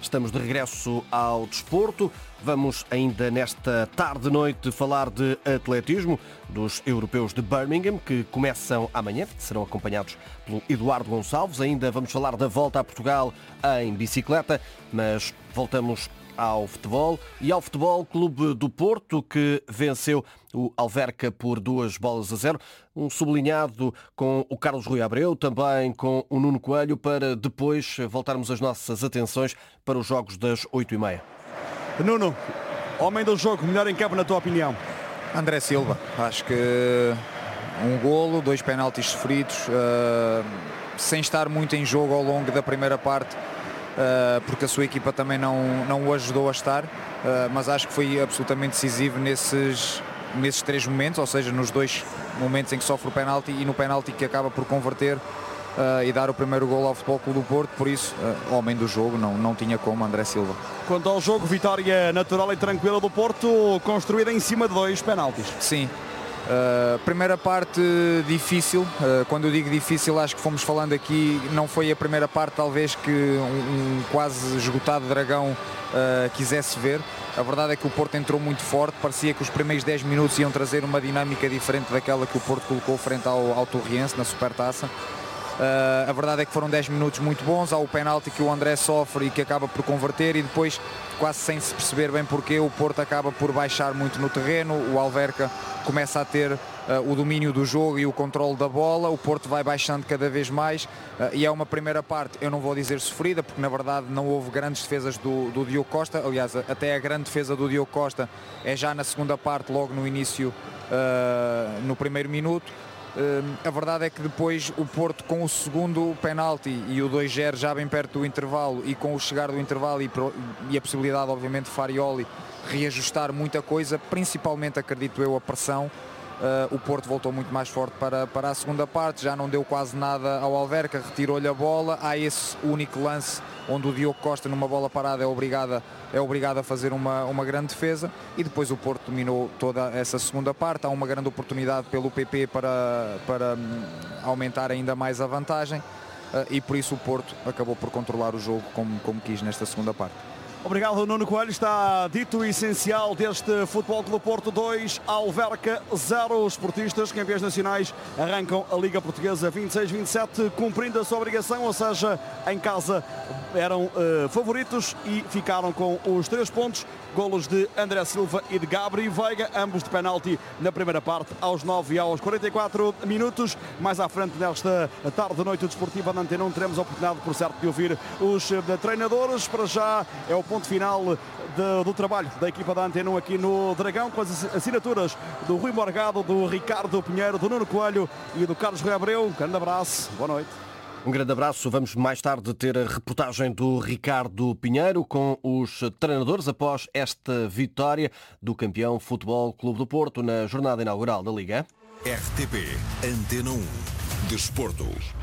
Estamos de regresso ao desporto. Vamos ainda nesta tarde-noite falar de atletismo, dos europeus de Birmingham, que começam amanhã, serão acompanhados pelo Eduardo Gonçalves. Ainda vamos falar da volta a Portugal em bicicleta, mas voltamos ao futebol e ao Futebol Clube do Porto, que venceu o Alverca por 2-0. Um sublinhado com o Carlos Rui Abreu, também com o Nuno Coelho, para depois voltarmos as nossas atenções para os jogos das 8h30. Nuno, homem do jogo, melhor em campo na tua opinião? André Silva. Acho que um golo, 2 penaltis sofridos, sem estar muito em jogo ao longo da primeira parte, porque a sua equipa também não o ajudou a estar, mas acho que foi absolutamente decisivo nesses 3 momentos, ou seja, nos 2 momentos em que sofre o penalti e no penalti que acaba por converter e dar o primeiro golo ao Futebol Clube do Porto. Por isso, homem do jogo, não tinha como, André Silva. Quanto ao jogo, vitória natural e tranquila do Porto, construída em cima de 2 penaltis. Sim. Primeira parte difícil. Quando eu digo difícil, acho que fomos falando aqui, não foi a primeira parte talvez que um quase esgotado Dragão quisesse ver. A verdade é que o Porto entrou muito forte, parecia que os primeiros 10 minutos iam trazer uma dinâmica diferente daquela que o Porto colocou frente ao Torriense na Supertaça. A verdade é que foram 10 minutos muito bons. Há o penalti que o André sofre e que acaba por converter, e depois, quase sem se perceber bem porquê, o Porto acaba por baixar muito no terreno. O Alverca começa a ter o domínio do jogo e o controle da bola. O Porto vai baixando cada vez mais, e é uma primeira parte, eu não vou dizer sofrida, porque na verdade não houve grandes defesas do Diogo Costa. Aliás, até a grande defesa do Diogo Costa é já na segunda parte, logo no início, no primeiro minuto. A verdade é que depois o Porto, com o segundo penalti e o 2-0 já bem perto do intervalo, e com o chegar do intervalo e a possibilidade, obviamente, de Farioli reajustar muita coisa, principalmente, acredito eu, a pressão, o Porto voltou muito mais forte para a segunda parte, já não deu quase nada ao Alverca, retirou-lhe a bola. Há esse único lance onde o Diogo Costa, numa bola parada, é obrigado a fazer uma grande defesa, e depois o Porto dominou toda essa segunda parte. Há uma grande oportunidade pelo PP para aumentar ainda mais a vantagem, e por isso o Porto acabou por controlar o jogo como quis nesta segunda parte. Obrigado, Nuno Coelho. Está dito o essencial deste Futebol Clube do Porto 2, Alverca 0. Os esportistas campeões nacionais arrancam a Liga Portuguesa 26-27, cumprindo a sua obrigação, ou seja, em casa eram favoritos e ficaram com os 3 pontos. Golos de André Silva e de Gabriel Veiga, ambos de penalti na primeira parte, aos 9 e aos 44 minutos. Mais à frente, nesta tarde-noite desportiva da Antena 1, teremos a oportunidade, por certo, de ouvir os treinadores. Para já é o ponto final do trabalho da equipa da Antena 1 aqui no Dragão, com as assinaturas do Rui Morgado, do Ricardo Pinheiro, do Nuno Coelho e do Carlos Rui Abreu. Um grande abraço, boa noite. Um grande abraço. Vamos mais tarde ter a reportagem do Ricardo Pinheiro com os treinadores após esta vitória do campeão Futebol Clube do Porto na jornada inaugural da Liga. RTP Antena 1 Desporto.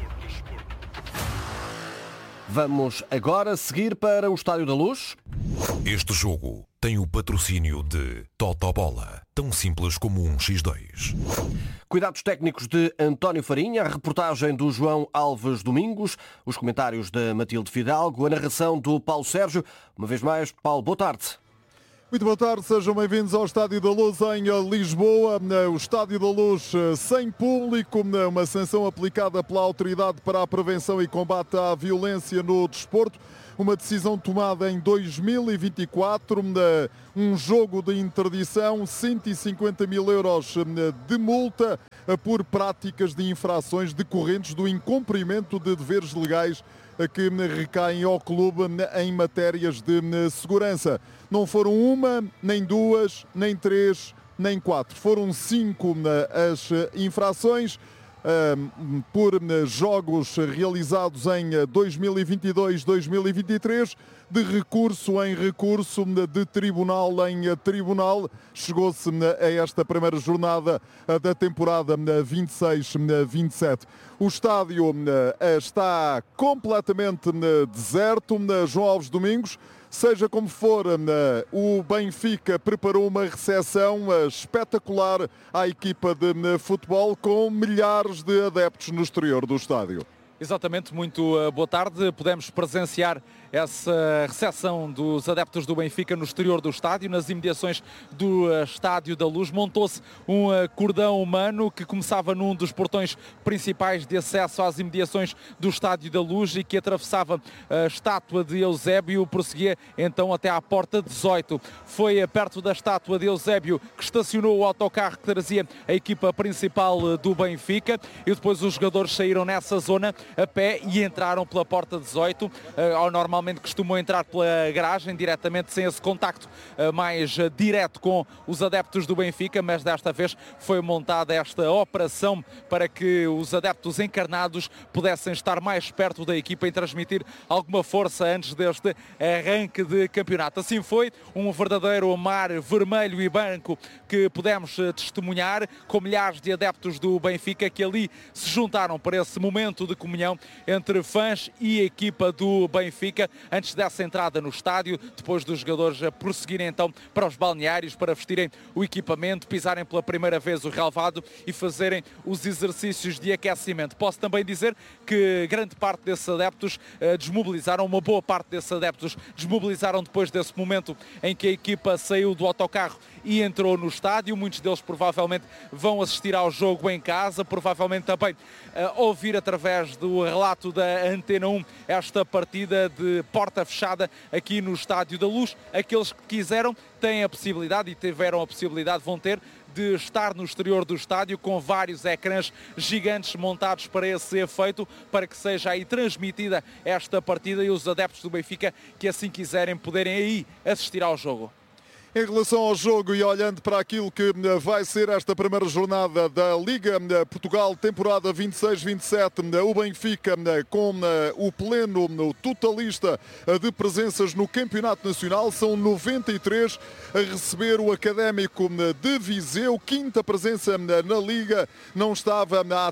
Vamos agora seguir para o Estádio da Luz. Este jogo tem o patrocínio de Totobola, tão simples como um X2. Cuidados técnicos de António Farinha, a reportagem do João Alves Domingos, os comentários da Matilde Fidalgo, a narração do Paulo Sérgio. Uma vez mais, Paulo, boa tarde. Muito boa tarde, sejam bem-vindos ao Estádio da Luz em Lisboa. O Estádio da Luz sem público, uma sanção aplicada pela Autoridade para a Prevenção e Combate à Violência no Desporto. Uma decisão tomada em 2024, um jogo de interdição, 150 mil euros de multa por práticas de infrações decorrentes do incumprimento de deveres legais que recaem ao clube em matérias de segurança. Não foram uma, nem duas, nem três, nem 4. Foram 5 as infrações por jogos realizados em 2022-2023, de recurso em recurso, de tribunal em tribunal. Chegou-se a esta primeira jornada da temporada 26-27. O estádio está completamente deserto. João Alves Domingos, seja como for, o Benfica preparou uma recepção espetacular à equipa de futebol, com milhares de adeptos no exterior do estádio. Exatamente, muito boa tarde. Podemos presenciar essa recepção dos adeptos do Benfica no exterior do estádio, nas imediações do Estádio da Luz. Montou-se um cordão humano que começava num dos portões principais de acesso às imediações do Estádio da Luz e que atravessava a estátua de Eusébio, prosseguia então até à porta 18. Foi perto da estátua de Eusébio que estacionou o autocarro que trazia a equipa principal do Benfica e depois os jogadores saíram nessa zona a pé e entraram pela porta 18, normalmente costumam entrar pela garagem diretamente, sem esse contacto mais direto com os adeptos do Benfica, mas desta vez foi montada esta operação para que os adeptos encarnados pudessem estar mais perto da equipa e transmitir alguma força antes deste arranque de campeonato. Assim foi, um verdadeiro mar vermelho e branco que pudemos testemunhar, com milhares de adeptos do Benfica que ali se juntaram para esse momento de comunhão entre fãs e equipa do Benfica, antes dessa entrada no estádio, depois dos jogadores prosseguirem então para os balneários, para vestirem o equipamento, pisarem pela primeira vez o relvado e fazerem os exercícios de aquecimento. Posso também dizer que grande parte desses adeptos desmobilizaram, uma boa parte desses adeptos desmobilizaram depois desse momento em que a equipa saiu do autocarro e entrou no estádio. Muitos deles provavelmente vão assistir ao jogo em casa, provavelmente também ouvir através do relato da Antena 1 esta partida de porta fechada aqui no Estádio da Luz. Aqueles que quiseram têm a possibilidade e tiveram a possibilidade, vão ter de estar no exterior do estádio com vários ecrãs gigantes montados para esse efeito, para que seja aí transmitida esta partida e os adeptos do Benfica que assim quiserem poderem aí assistir ao jogo. Em relação ao jogo e olhando para aquilo que vai ser esta primeira jornada da Liga Portugal, temporada 26-27, o Benfica com o pleno totalista de presenças no Campeonato Nacional, são 93 a receber o Académico de Viseu, quinta presença na Liga, não estava há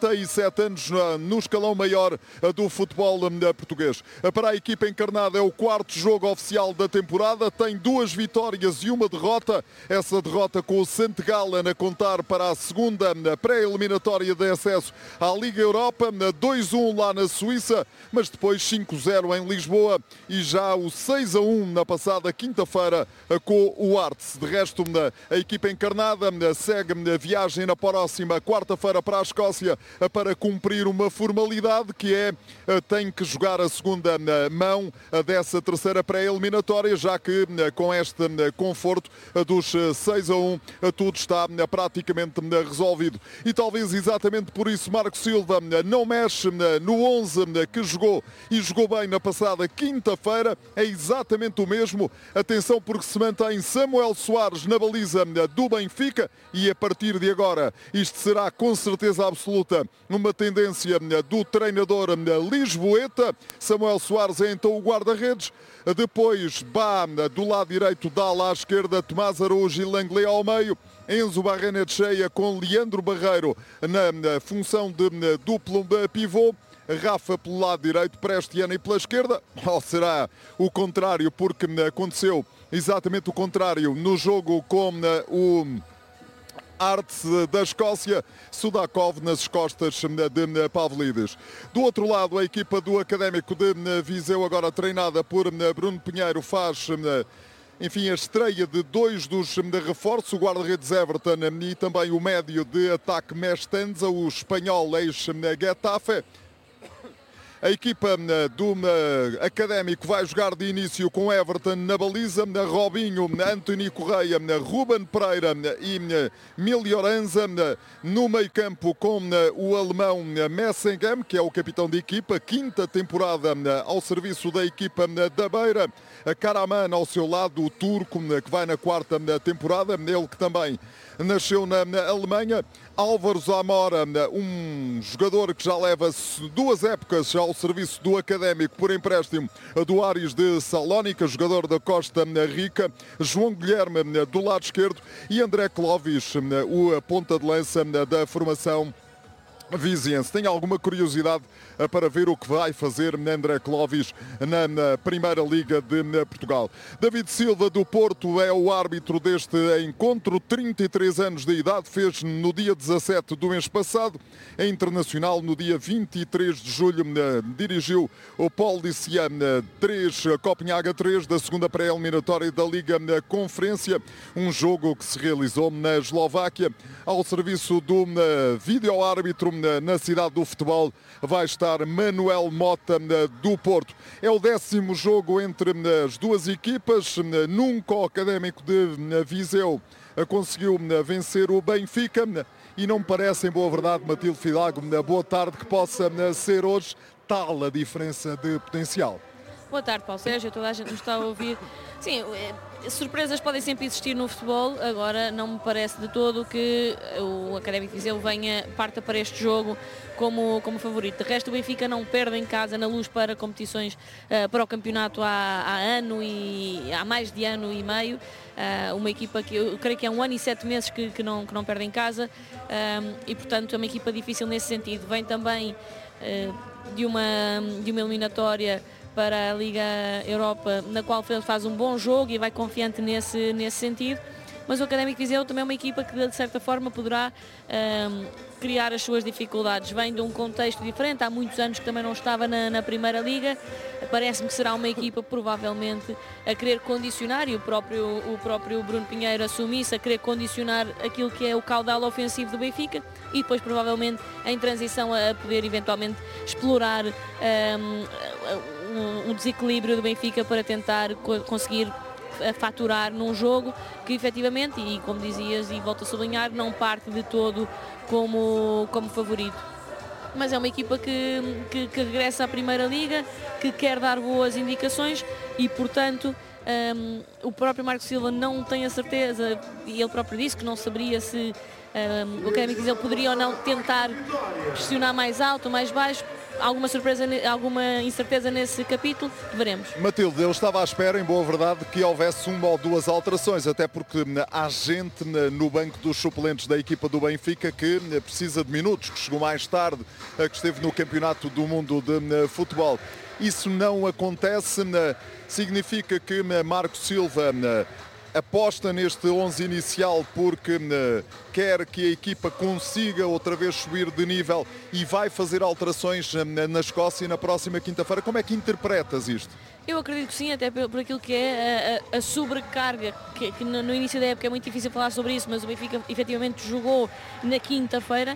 37 anos no escalão maior do futebol português. Para a equipa encarnada é o quarto jogo oficial da temporada, tem 2 vitórias e uma derrota, essa derrota com o Santegala a contar para a segunda pré-eliminatória de acesso à Liga Europa, 2-1 lá na Suíça, mas depois 5-0 em Lisboa e já o 6-1 na passada quinta-feira com o Arts. De resto, a equipa encarnada segue a viagem na próxima quarta-feira para a Escócia para cumprir uma formalidade que é, tem que jogar a segunda mão dessa terceira pré-eliminatória, já que com este conforto dos 6-1 tudo está praticamente resolvido. E talvez exatamente por isso Marco Silva não mexe no 11 que jogou e jogou bem na passada quinta-feira, é exatamente o mesmo. Atenção, porque se mantém Samuel Soares na baliza do Benfica e a partir de agora isto será com certeza absoluta uma tendência do treinador lisboeta. Samuel Soares é então o guarda-redes. Depois, do lado direito, Dala à esquerda, Tomás Araújo e Langley ao meio. Enzo Barrenetxea com Leandro Barreiro na função de duplo pivô. Rafa pelo lado direito, Prestiani pela esquerda. Ou será o contrário, porque aconteceu exatamente o contrário no jogo com o Arts da Escócia, Sudakov nas costas de Pavlidis. Do outro lado, a equipa do Académico de Viseu, agora treinada por Bruno Pinheiro, faz enfim a estreia de 2 dos reforços, o guarda-redes Everton e também o médio de ataque Mestanza, o espanhol ex-Getafe. A equipa do Académico vai jogar de início com Everton na baliza, Robinho, Anthony Correia, Ruben Pereira e Melhoranza. No meio-campo com o alemão Messengam, que é o capitão de equipa, quinta temporada ao serviço da equipa da Beira. Karaman ao seu lado, o turco, que vai na quarta temporada, ele que também nasceu na Alemanha. Álvaro Zamora, um jogador que já leva 2 épocas ao serviço do Académico por empréstimo do Aris de Salónica, jogador da Costa Rica. João Guilherme do lado esquerdo e André Clovis, o ponta de lança da formação viziense. Tenho alguma curiosidade para ver o que vai fazer André Clovis na Primeira Liga de Portugal. David Silva do Porto é o árbitro deste encontro, 33 anos de idade, fez no dia 17 do mês passado, é internacional no dia 23 de julho, dirigiu o Polícia 3, Copenhaga 3, da segunda pré-eliminatória da Liga Conferência, um jogo que se realizou na Eslováquia. Ao serviço do vídeo-árbitro na cidade do futebol vai estar Manuel Mota do Porto. É o 10º jogo entre as duas equipas. Nunca o Académico de Viseu conseguiu vencer o Benfica e não me parece, em boa verdade, Matilde Fidalgo, boa tarde, que possa ser hoje tal a diferença de potencial. Boa tarde, Paulo Sérgio, toda a gente nos está a ouvir. Sim, surpresas podem sempre existir no futebol, agora não me parece de todo que o Académico de Viseu parta para este jogo como favorito. De resto, o Benfica não perde em casa na Luz para competições para o campeonato há mais de ano e meio. Uma equipa que eu creio que é 1 ano e 7 meses que não perde em casa e, portanto, é uma equipa difícil nesse sentido. Vem também de uma eliminatória para a Liga Europa, na qual faz um bom jogo e vai confiante nesse sentido, mas o Académico de Viseu também é uma equipa que de certa forma poderá criar as suas dificuldades. Vem de um contexto diferente, há muitos anos que também não estava na Primeira Liga, parece-me que será uma equipa provavelmente a querer condicionar, e o próprio Bruno Pinheiro assume isso, a querer condicionar aquilo que é o caudal ofensivo do Benfica e depois provavelmente em transição a poder eventualmente explorar um desequilíbrio do Benfica para tentar conseguir faturar num jogo que efetivamente, e como dizias e volto a sublinhar, não parte de todo como favorito. Mas é uma equipa que regressa à Primeira Liga, que quer dar boas indicações e, portanto, o próprio Marco Silva não tem a certeza, e ele próprio disse que não saberia se o Académico de Viseu poderia ou não tentar pressionar mais alto ou mais baixo. Alguma surpresa, alguma incerteza nesse capítulo? Veremos. Matilde, eu estava à espera, em boa verdade, que houvesse uma ou duas alterações, até porque há gente no banco dos suplentes da equipa do Benfica que precisa de minutos, que chegou mais tarde, que esteve no Campeonato do Mundo de Futebol. Isso não acontece, significa que Marco Silva aposta neste 11 inicial porque quer que a equipa consiga outra vez subir de nível e vai fazer alterações na Escócia na próxima quinta-feira. Como é que interpretas isto? Eu acredito que sim, até por aquilo que é a sobrecarga, que no início da época é muito difícil falar sobre isso, mas o Benfica efetivamente jogou na quinta-feira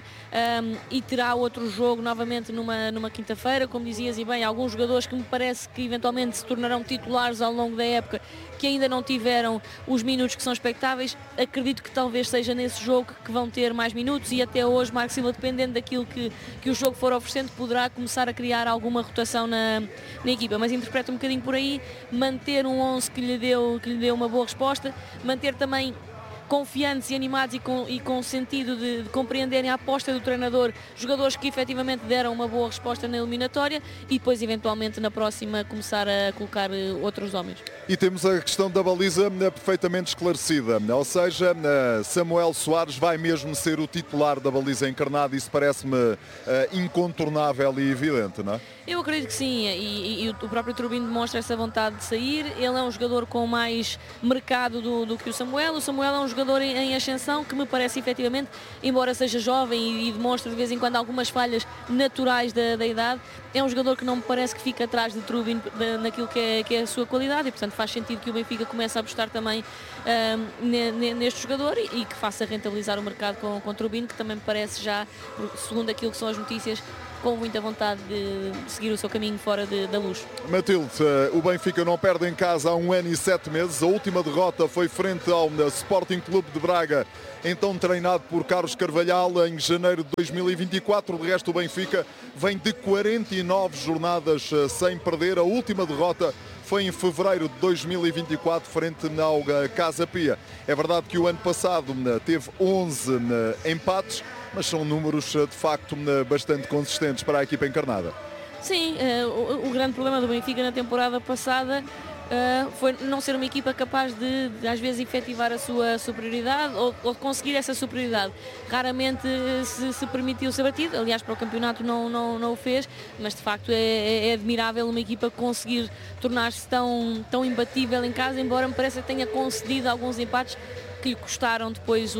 e terá outro jogo novamente numa quinta-feira, como dizias e bem, alguns jogadores que me parece que eventualmente se tornarão titulares ao longo da época, que ainda não tiveram os minutos que são expectáveis, acredito que talvez seja nesse jogo que vão ter mais minutos e até hoje Marco Silva, dependendo daquilo que o jogo for oferecendo, poderá começar a criar alguma rotação na equipa, mas interpreta um bocadinho por aí, manter um 11 que lhe deu uma boa resposta, manter também confiantes e animados e com sentido de compreenderem a aposta do treinador, jogadores que efetivamente deram uma boa resposta na eliminatória e depois eventualmente na próxima começar a colocar outros homens. E temos a questão da baliza perfeitamente esclarecida, ou seja, Samuel Soares vai mesmo ser o titular da baliza encarnada, isso parece-me incontornável e evidente, não é? Eu acredito que sim, e o próprio Turbino demonstra essa vontade de sair. Ele é um jogador com mais mercado do que o Samuel. O Samuel é um jogador em ascensão que me parece efetivamente, embora seja jovem e demonstre de vez em quando algumas falhas naturais da idade, é um jogador que não me parece que fica atrás de Turbino naquilo que é a sua qualidade e, portanto, faz sentido que o Benfica comece a apostar também neste jogador e que faça rentabilizar o mercado com o Turbino, que também me parece já, segundo aquilo que são as notícias, com muita vontade de seguir o seu caminho fora da Luz. Matilde, o Benfica não perde em casa há 1 ano e 7 meses. A última derrota foi frente ao Sporting Clube de Braga, então treinado por Carlos Carvalhal, em janeiro de 2024. De resto, o Benfica vem de 49 jornadas sem perder. A última derrota foi em fevereiro de 2024, frente ao Casa Pia. É verdade que o ano passado teve 11 empates, mas são números de facto bastante consistentes para a equipa encarnada. Sim, o grande problema do Benfica na temporada passada foi não ser uma equipa capaz de às vezes efetivar a sua superioridade ou conseguir essa superioridade. Raramente se permitiu ser batido, aliás para o campeonato não o fez, mas de facto é admirável uma equipa conseguir tornar-se tão imbatível em casa, embora me pareça que tenha concedido alguns empates que lhe custaram depois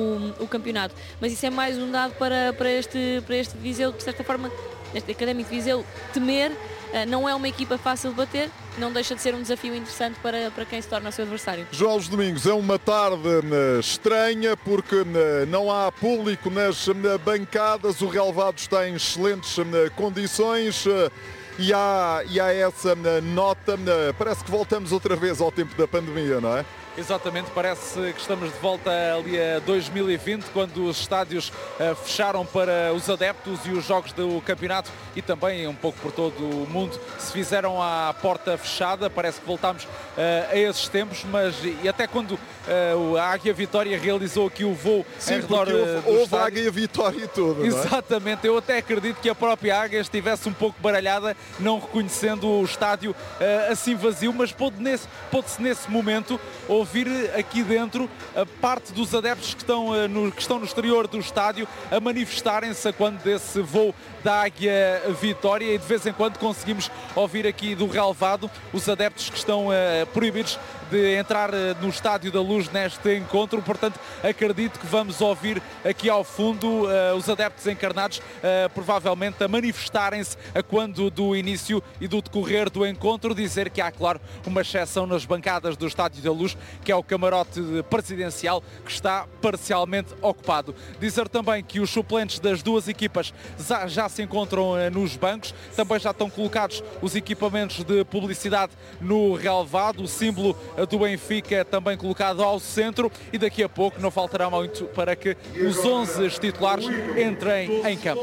o campeonato. Mas isso é mais um dado para este Viseu, de certa forma, este Académico de Viseu temer. Não é uma equipa fácil de bater, não deixa de ser um desafio interessante para quem se torna o seu adversário. João Domingos, é uma tarde estranha porque não há público nas bancadas, o relvado está em excelentes condições e há essa nota, parece que voltamos outra vez ao tempo da pandemia, não é? Exatamente, parece que estamos de volta ali a 2020, quando os estádios fecharam para os adeptos e os jogos do campeonato e também um pouco por todo o mundo se fizeram à porta fechada. Parece que voltámos a esses tempos, mas e até quando a Águia Vitória realizou aqui o voo em redor houve Águia Vitória e tudo, exatamente, eu até acredito que a própria Águia estivesse um pouco baralhada, não reconhecendo o estádio assim vazio, mas pôde-se nesse momento ouvir aqui dentro a parte dos adeptos que estão no exterior do estádio a manifestarem-se a quando desse voo da Águia Vitória, e de vez em quando conseguimos ouvir aqui do relvado os adeptos que estão proibidos de entrar no Estádio da Luz neste encontro. Portanto, acredito que vamos ouvir aqui ao fundo os adeptos encarnados provavelmente a manifestarem-se a quando do início e do decorrer do encontro. Dizer que há, claro, uma exceção nas bancadas do Estádio da Luz, que é o camarote presidencial, que está parcialmente ocupado. Dizer também que os suplentes das duas equipas já se encontram nos bancos, também já estão colocados os equipamentos de publicidade no relvado, o símbolo do Benfica também colocado ao centro, e daqui a pouco não faltará muito para que os 11 titulares entrem em campo.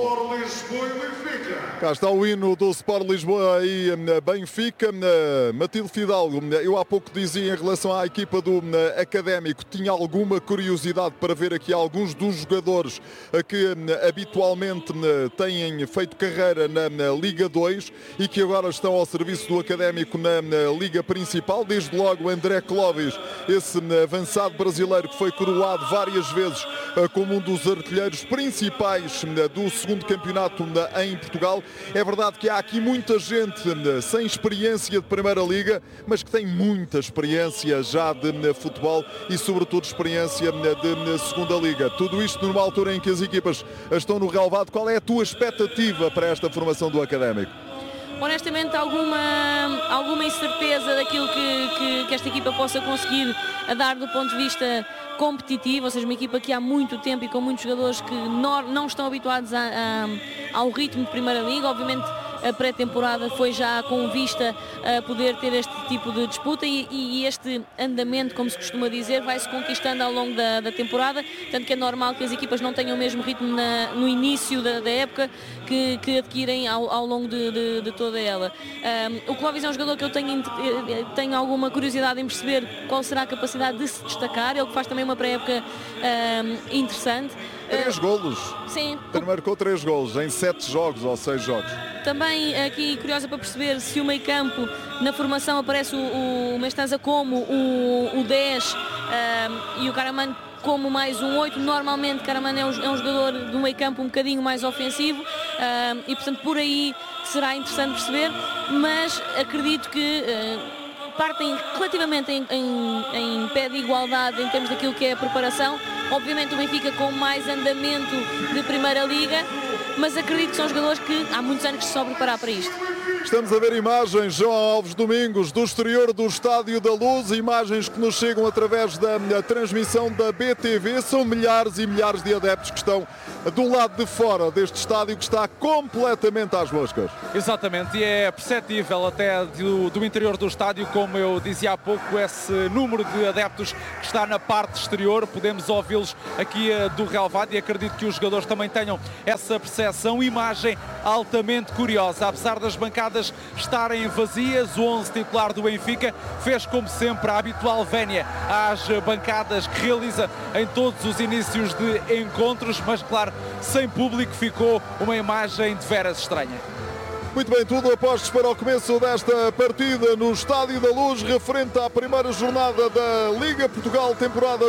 Cá está o hino do Sport Lisboa e Benfica. Matilde Fidalgo, eu há pouco dizia em relação à equipa do Académico, tinha alguma curiosidade para ver aqui alguns dos jogadores que habitualmente têm feito carreira na Liga 2 e que agora estão ao serviço do Académico na Liga Principal. Desde logo André Clóvis, esse avançado brasileiro que foi coroado várias vezes como um dos artilheiros principais do segundo campeonato em Portugal. É verdade que há aqui muita gente sem experiência de Primeira Liga, mas que tem muita experiência já de futebol e sobretudo experiência de Segunda Liga. Tudo isto numa altura em que as equipas estão no relvado. Qual é a tua expectativa para esta formação do Académico? Honestamente, alguma incerteza daquilo que esta equipa possa conseguir a dar do ponto de vista competitivo, ou seja, uma equipa que há muito tempo e com muitos jogadores que não estão habituados ao ritmo de Primeira Liga. Obviamente a pré-temporada foi já com vista a poder ter este tipo de disputa e este andamento, como se costuma dizer, vai-se conquistando ao longo da temporada, tanto que é normal que as equipas não tenham o mesmo ritmo no início da época que adquirem ao longo de toda ela. O Clóvis é um jogador que eu tenho alguma curiosidade em perceber qual será a capacidade de se destacar. Ele faz também uma pré-época interessante. 3 golos. Sim. Marcou 3 golos em 7 jogos ou 6 jogos. Também aqui curiosa para perceber se o meio campo na formação aparece o Mestanza como o 10 e o Karaman como mais um 8. Normalmente Karaman é um jogador do meio campo um bocadinho mais ofensivo e portanto por aí será interessante perceber, mas acredito que partem relativamente em pé de igualdade em termos daquilo que é a preparação. Obviamente o Benfica com mais andamento de Primeira Liga, mas acredito que são jogadores que há muitos anos que se estão a preparar para isto. Estamos a ver imagens, João Alves Domingos, do exterior do Estádio da Luz, imagens que nos chegam através da transmissão da BTV. São milhares e milhares de adeptos que estão do lado de fora deste estádio que está completamente às moscas. Exatamente, e é perceptível até do interior do estádio, como eu dizia há pouco, esse número de adeptos que está na parte exterior. Podemos ouvi-los aqui do relvado e acredito que os jogadores também tenham essa percepção. Imagem altamente curiosa, apesar das bancadas estarem vazias, o 11 titular do Benfica fez como sempre a habitual vénia às bancadas que realiza em todos os inícios de encontros, mas claro, sem público ficou uma imagem de veras estranha. Muito bem, tudo apostos para o começo desta partida no Estádio da Luz, referente à primeira jornada da Liga Portugal, temporada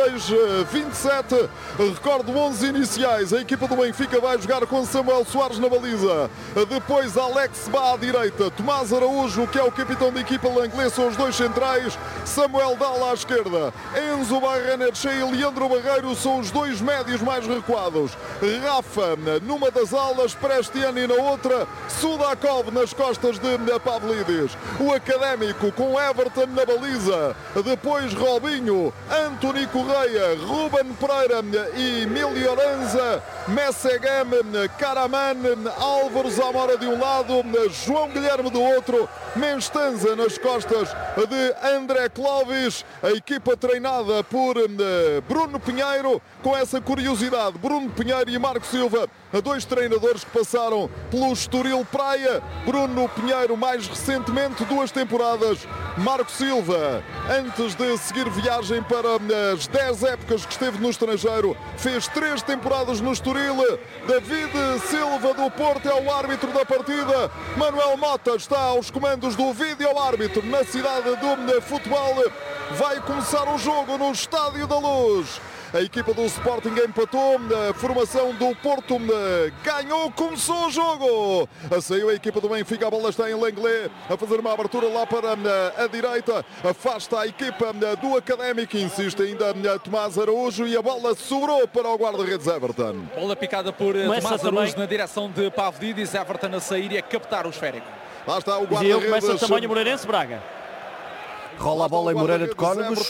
26-27. Recordo 11 iniciais. A equipa do Benfica vai jogar com Samuel Soares na baliza. Depois Alex Bá à direita. Tomás Araújo, que é o capitão da equipa Langlais, são os dois centrais. Samuel Dalla à esquerda. Enzo Barrenetxea e Leandro Barreiro são os dois médios mais recuados. Rafa numa das alas, Prestiani na outra. Sudakov nas costas de Pavlidis. O Académico com Everton na baliza. Depois Robinho, Anthony Correia, Ruben Pereira e Milioranza, Messegam, Karaman, Álvaro Zamora de um lado, João Guilherme do outro, Menstanza nas costas de André Clovis. A equipa treinada por Bruno Pinheiro, com essa curiosidade. Bruno Pinheiro e Marco Silva, dois treinadores que passaram pelo Estoril Praia. Bruno Pinheiro mais recentemente 2 temporadas. Marco Silva, antes de seguir viagem para as 10 épocas que esteve no estrangeiro, fez 3 temporadas no Estoril. David Silva do Porto é o árbitro da partida. Manuel Mota está aos comandos do vídeo-árbitro na cidade do futebol. Vai começar o jogo no Estádio da Luz. A equipa do Sporting empatou, a formação do Porto ganhou, começou o jogo. Saiu a equipa do Benfica, a bola está em Langlais, a fazer uma abertura lá para a direita. Afasta a equipa do Académico, insiste ainda Tomás Araújo e a bola sobrou para o guarda-redes Everton. Bola picada por Tomás Araújo na direção de Pavlidis, Everton a sair e a captar o esférico. Lá está o guarda-redes. Começa também o Moreirense Braga. Rola a bola em Moreira de Cónegos.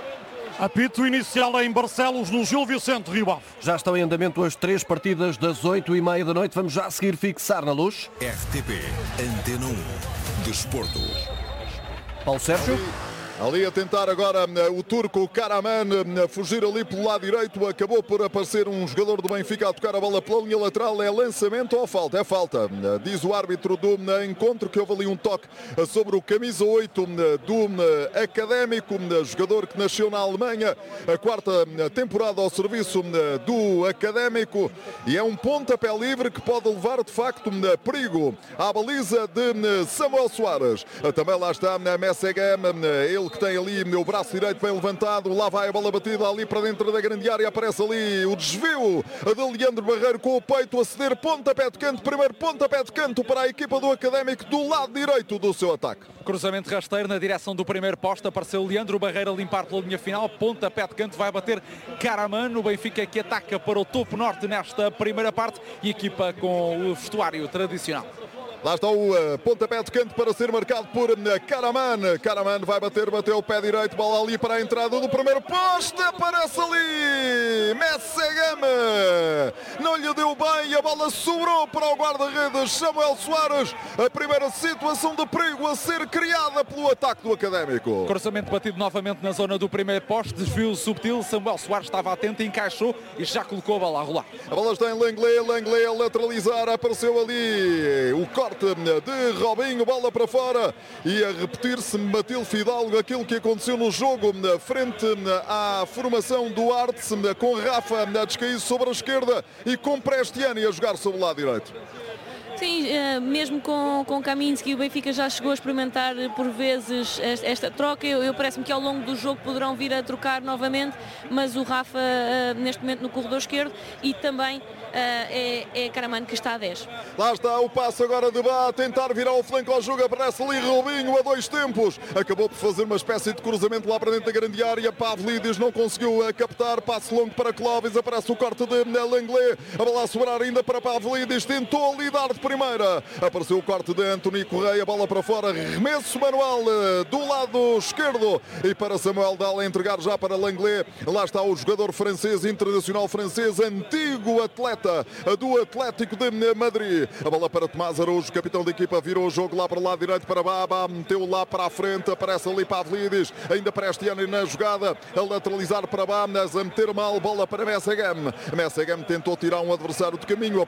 Apito inicial em Barcelos, no Gil Vicente, Rio Ave. Já estão em andamento as 3 partidas das 8h30 da noite. Vamos já a seguir fixar na Luz. RTP Antena 1 Desporto. Paulo Sérgio. Ali a tentar agora o turco Karaman fugir ali pelo lado direito. Acabou por aparecer um jogador do Benfica a tocar a bola pela linha lateral. É lançamento ou falta? É falta. Diz o árbitro do encontro que houve ali um toque sobre o camisa 8 do Académico, jogador que nasceu na Alemanha, a 4ª temporada ao serviço do Académico, e é um pontapé livre que pode levar de facto perigo à baliza de Samuel Soares. Também lá está Messegam, ele que tem ali o braço direito bem levantado. Lá vai a bola batida ali para dentro da grande área. Aparece ali o desvio de Leandro Barreiro com o peito a ceder. Pontapé de canto, primeiro pontapé de canto para a equipa do Académico do lado direito do seu ataque. Cruzamento rasteiro na direção do primeiro poste. Apareceu Leandro Barreiro a limpar pela linha final. Pontapé de canto, vai bater Karaman. O Benfica que ataca para o topo norte nesta primeira parte e equipa com o vestuário tradicional. Lá está o pontapé de canto para ser marcado por Karaman. Karaman vai bater, bateu o pé direito, bola ali para a entrada do primeiro poste. Aparece ali Messegam. Não lhe deu bem, a bola sobrou para o guarda-redes Samuel Soares. A primeira situação de perigo a ser criada pelo ataque do Académico. Cruzamento batido novamente na zona do primeiro poste. Desvio subtil. Samuel Soares estava atento, encaixou e já colocou a bola a rolar. A bola está em Langlais. Langlais a lateralizar. Apareceu ali o corte de Robinho, bola para fora e a repetir-se Matilde Fidalgo aquilo que aconteceu no jogo frente à formação do Artes, com Rafa a descair sobre a esquerda e com Prestiani a jogar sobre o lado direito. Sim, mesmo com Kaminski, o Benfica já chegou a experimentar por vezes esta troca. Eu parece-me que ao longo do jogo poderão vir a trocar novamente, mas o Rafa neste momento no corredor esquerdo e também é Karaman que está a 10. Lá está o passo agora de Bá a tentar virar o flanco ao jogo. Aparece ali Robinho a 2 tempos. Acabou por fazer uma espécie de cruzamento lá para dentro da grande área. Pavlidis não conseguiu captar. Passo longo para Clovis. Aparece o corte de Langlais. A bola a sobrar ainda para Pavlidis. Tentou ali dar de primeira. Apareceu o corte de Anthony Correia. Bola para fora. Remesso manual do lado esquerdo. E para Samuel Dalla entregar já para Langlais. Lá está o jogador francês, internacional francês, antigo atleta do Atlético de Madrid. A bola para Tomás Araújo, capitão da equipa, virou o jogo lá para o lado direito para Baba, meteu lá para a frente, aparece ali Pavlidis, ainda Prestiani na jogada, a lateralizar para Bamas, a meter mal, bola para Messegam. Messegam tentou tirar um adversário de caminho,